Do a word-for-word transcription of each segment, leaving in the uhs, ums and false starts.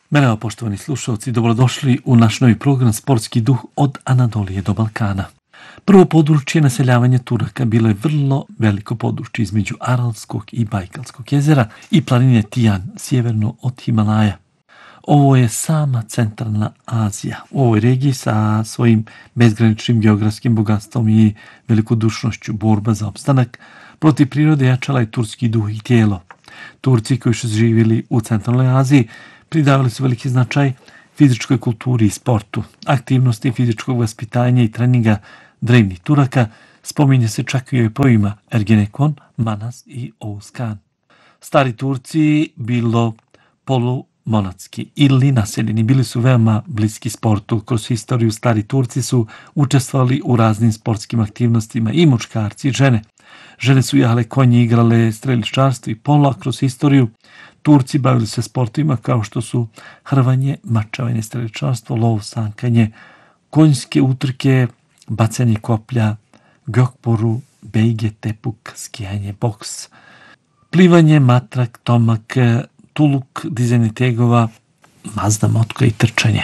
Merhaba poštovani slušalci, dobrodošli u naš novi program Sportski duh od Anadolije do Balkana. Prvo područje naseljavanja Turaka bilo je vrlo veliko područje između Aralskog i Bajkalskog jezera i planine Tijan, sjeverno od Himalaja. Ovo je sama centralna Azija. U ovoj regiji sa svojim bezgraničnim geografskim bogatstvom i velikodušnošću borba za opstanak protiv prirode jačala je turski duh i tijelo. Turci koji su živjeli u centralnoj Aziji pridavali su veliki značaj fizičkoj kulturi i sportu. Aktivnosti fizičkog vaspitanja i treninga drevnih Turaka spominje se čak i u epoima Ergenekon, Manas i Oğuz. Stari Turci, bilo polumonatski ili naseljeni, bili su veoma bliski sportu. Kroz historiju stari Turci su učestvovali u raznim sportskim aktivnostima i muškarci i žene. Žene su jahale konje, igrale streličarstvo i polo, a kroz historiju Turci bavili se sportovima kao što su hrvanje, mačavanje, streličarstvo, lov, sankanje, konjske utrke, bacanje koplja, gökboru, bejge, tepuk, skijanje, boks, plivanje, matrak, tomak, tuluk, dizanje tegova, mazda motka i trčanje.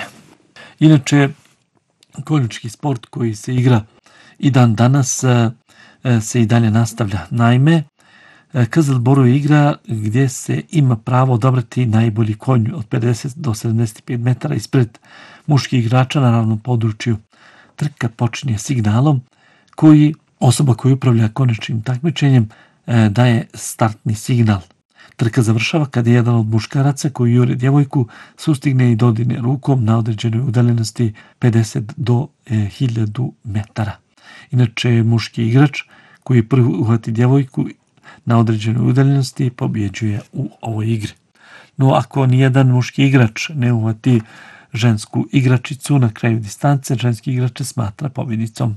Inače, konjički sport koji se igra i dan danas se i dalje nastavlja. Naime, Kızılboru je igra gdje se ima pravo odabrati najbolji konj od pedeset do sedamdeset pet metara ispred muških igrača na ravnom području. Trka počinje signalom koji osoba koja upravlja konjičkim takmičenjem daje startni signal. Trka završava kada jedan od muškaraca koji jure djevojku sustigne i dodirne rukom na određenoj udaljenosti pedeset do hiljadu metara. Inače, muški igrač koji prvi uhvati djevojku na određenoj udaljenosti pobjeđuje u ovoj igri. No, ako nijedan muški igrač ne uhvati žensku igračicu na kraju distance, ženski igrač se smatra pobjednicom.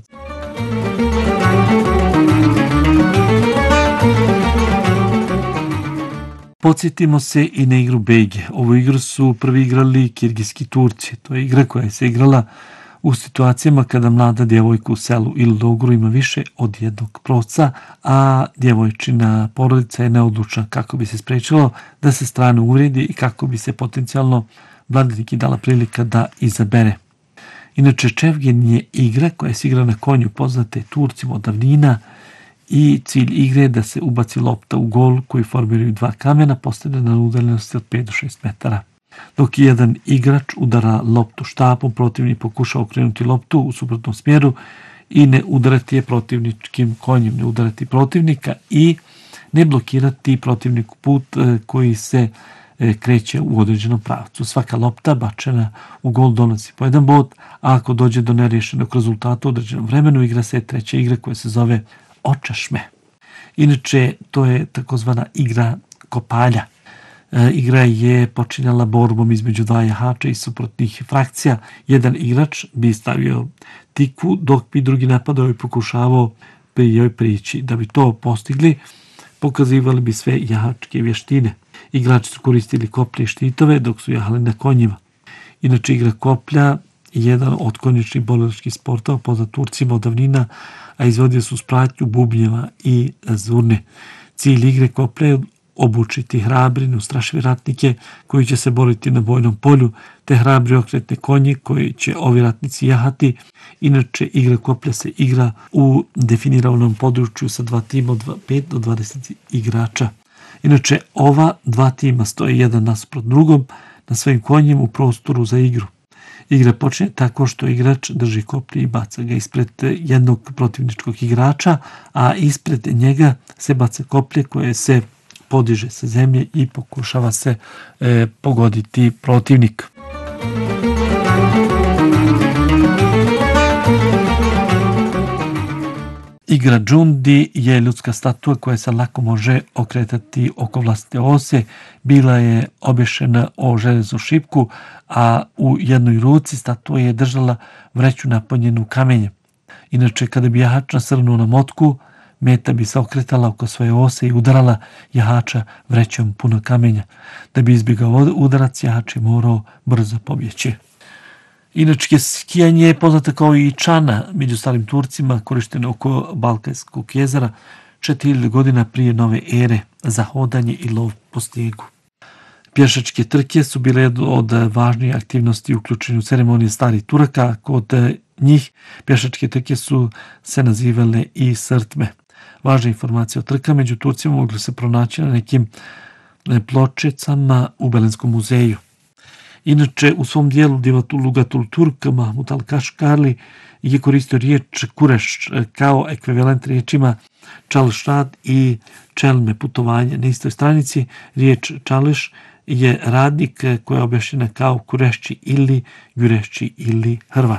Podsjetimo se i na igru bejge. Ovu igru su prvi igrali kirgijski Turci. To je igra koja se igrala u situacijama kada mlada djevojka u selu ili logoru ima više od jednog proca, a djevojčina porodica je neodlučna kako bi se sprečilo da se strane uvredi i kako bi se potencijalno mladeniki dala prilika da izabere. Inače, čevgen je igra koja se igra na konju poznate Turcima od davnina i cilj igre je da se ubaci lopta u gol koji formiraju dva kamena postavljena na udaljenosti od pet do šest metara. Dok jedan igrač udara loptu štapom, protivnik pokuša okrenuti loptu u suprotnom smjeru i ne udarati je protivničkim konjem, ne udarati protivnika i ne blokirati protivniku put koji se kreće u određenom pravcu. Svaka lopta bačena u gol donosi po jedan bod, a ako dođe do neriješenog rezultata u određenom vremenu, igra se treća igra koja se zove očašme. Inače, to je takozvana igra kopalja. Igra je počinjala borbom između dva jahača i suprotnih frakcija. Jedan igrač bi stavio tikvu, dok bi drugi napadao i pokušavao pri joj prići. Da bi to postigli, pokazivali bi sve jahačke vještine. Igrači su koristili koplje i štitove dok su jahali na konjima. Inače, igra koplja je jedan od konjičnih borilačkih sportova poznat Turcima od davnina, a izvodio su spratnju bubnjeva i zurne. Cilj igre koplja je obučiti hrabri, neustrašive ratnike koji će se boriti na bojnom polju, te hrabri okretne konje koji će ovi ratnici jahati. Inače, igra koplja se igra u definiranom području sa dva tima od pet do dvadeset igrača. Inače, ova dva tima stoje jedan nasuprot drugom na svojim konjima u prostoru za igru. Igra počne tako što igrač drži koplje i baca ga ispred jednog protivničkog igrača, a ispred njega se baca koplje koje se podiže sa zemlje i pokušava se e, pogoditi protivnik. Igra džundi je ljudska statua koja se lako može okretati oko vlastite ose. Bila je obješena o železnu šipku, a u jednoj ruci statua je držala vreću napunjenu kamenjem. Inače, kada bi jahač nasrnuo na motku, meta bi se okretala oko svoje ose i udarala jahača vrećom puno kamenja. Da bi izbjegao udarac, jahač je morao brzo pobjeći. Inače, skijanje je poznata kao i čana među starim Turcima, korišteno oko Balkanskog jezera četiri hiljade godina prije nove ere za hodanje i lov po snijegu. Pješačke trke su bile jedno od važnijih aktivnosti uključene u ceremonije starih Turaka. Kod njih pješačke trke su se nazivale i srtme. Važne informacije o trkama među Turcima mogli se pronaći na nekim pločicama u Berlinskom muzeju. Inače, u svom dijelu Lugatul Turk Mahmud al-Kaškali je koristio riječ kureš kao ekvivalent riječima čalšad i čelme putovanje. Na istoj stranici riječ čališ je radnik koja je objašnjena kao kurešći ili jurešći ili hrvaš.